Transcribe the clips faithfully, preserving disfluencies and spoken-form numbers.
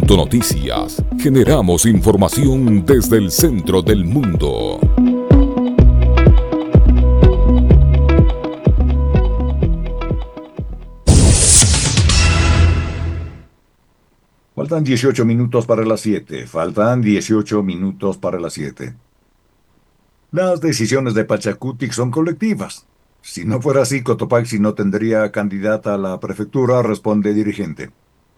Punto Noticias. Generamos información desde el centro del mundo. Faltan dieciocho minutos para las siete. Faltan dieciocho minutos para las siete. Las decisiones de Pachacutic son colectivas. Si no fuera así, Cotopaxi no tendría candidata a la prefectura, responde dirigente.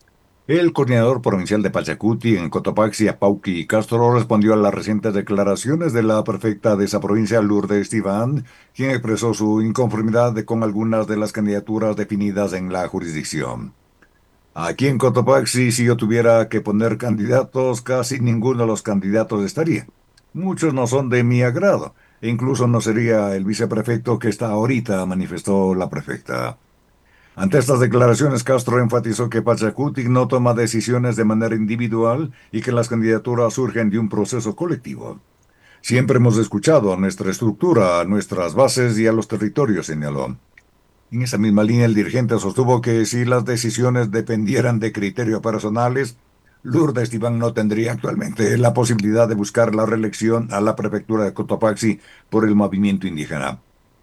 El coordinador provincial de Pachacuti en Cotopaxi, Apauqui Castro, respondió a las recientes declaraciones de la prefecta de esa provincia, Lourdes Estiban, quien expresó su inconformidad de- con algunas de las candidaturas definidas en la jurisdicción. Aquí en Cotopaxi, si yo tuviera que poner candidatos, casi ninguno de los candidatos estaría. Muchos no son de mi agrado, e incluso no sería el viceprefecto que está ahorita, manifestó la prefecta. Ante estas declaraciones, Castro enfatizó que Pachacutic no toma decisiones de manera individual y que las candidaturas surgen de un proceso colectivo. Siempre hemos escuchado a nuestra estructura, a nuestras bases y a los territorios, señaló. En esa misma línea, el dirigente sostuvo que si las decisiones dependieran de criterios personales, Lourdes Estiban no tendría actualmente la posibilidad de buscar la reelección a la prefectura de Cotopaxi por el movimiento indígena.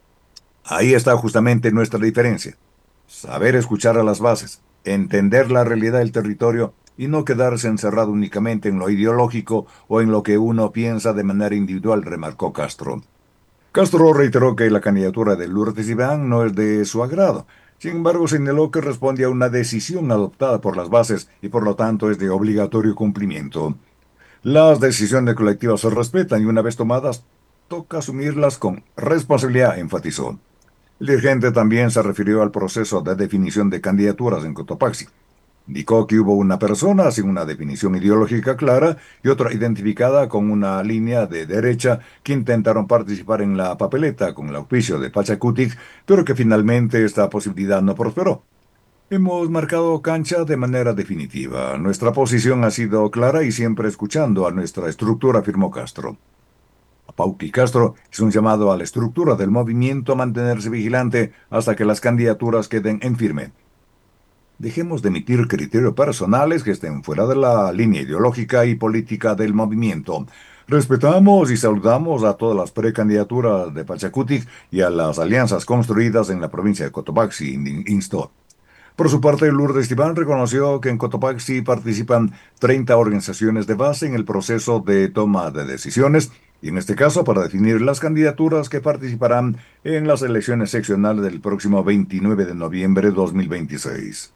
Ahí está justamente nuestra diferencia. Saber escuchar a las bases, entender la realidad del territorio y no quedarse encerrado únicamente en lo ideológico o en lo que uno piensa de manera individual, remarcó Castro. Castro reiteró que la candidatura de Lourdes Iván no es de su agrado. Sin embargo, señaló que responde a una decisión adoptada por las bases y por lo tanto es de obligatorio cumplimiento. Las decisiones colectivas se respetan y una vez tomadas, toca asumirlas con responsabilidad, enfatizó. El dirigente también se refirió al proceso de definición de candidaturas en Cotopaxi. Indicó que hubo una persona sin una definición ideológica clara y otra identificada con una línea de derecha que intentaron participar en la papeleta con el auspicio de Pachacutic, pero que finalmente esta posibilidad no prosperó. Hemos marcado cancha de manera definitiva. Nuestra posición ha sido clara y siempre escuchando a nuestra estructura, afirmó Castro. Pauqui Castro es un llamado a la estructura del movimiento a mantenerse vigilante hasta que las candidaturas queden en firme. Dejemos de emitir criterios personales que estén fuera de la línea ideológica y política del movimiento. Respetamos y saludamos a todas las precandidaturas de Pachacutic y a las alianzas construidas en la provincia de Cotopaxi, instó. Por su parte, Lourdes Estiban reconoció que en Cotopaxi participan treinta organizaciones de base en el proceso de toma de decisiones, y en este caso para definir las candidaturas que participarán en las elecciones seccionales del próximo veintinueve de noviembre de dos mil veintiséis.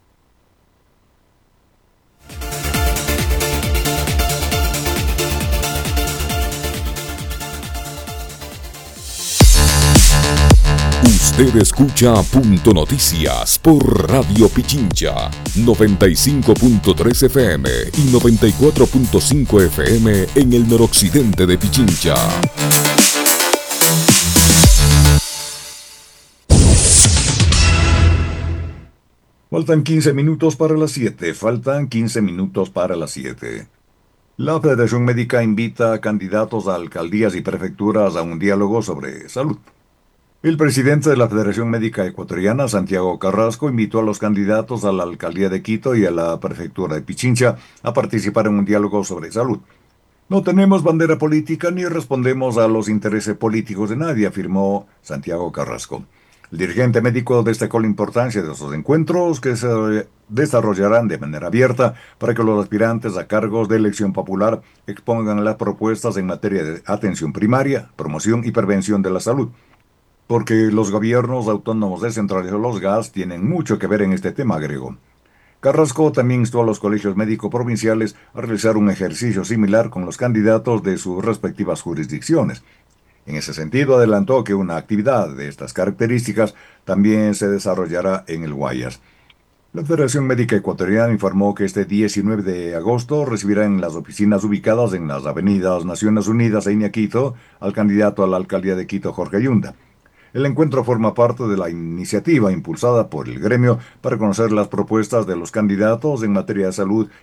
Usted escucha Punto Noticias por Radio Pichincha, noventa y cinco punto tres F M y noventa y cuatro punto cinco F M en el noroccidente de Pichincha. Faltan quince minutos para las siete. Faltan quince minutos para las siete. La Federación Médica invita a candidatos a alcaldías y prefecturas a un diálogo sobre salud. El presidente de la Federación Médica Ecuatoriana, Santiago Carrasco, invitó a los candidatos a la alcaldía de Quito y a la prefectura de Pichincha a participar en un diálogo sobre salud. No tenemos bandera política ni respondemos a los intereses políticos de nadie, afirmó Santiago Carrasco. El dirigente médico destacó la importancia de esos encuentros que se desarrollarán de manera abierta para que los aspirantes a cargos de elección popular expongan las propuestas en materia de atención primaria, promoción y prevención de la salud. Porque los gobiernos autónomos descentralizados, los G A S, tienen mucho que ver en este tema, agregó. Carrasco también instó a los colegios médicos provinciales a realizar un ejercicio similar con los candidatos de sus respectivas jurisdicciones. En ese sentido, adelantó que una actividad de estas características también se desarrollará en el Guayas. La Federación Médica Ecuatoriana informó que este diecinueve de agosto recibirá en las oficinas ubicadas en las avenidas Naciones Unidas e Iñaquito al candidato a la alcaldía de Quito, Jorge Yunda. El encuentro forma parte de la iniciativa impulsada por el gremio para conocer las propuestas de los candidatos en materia de salud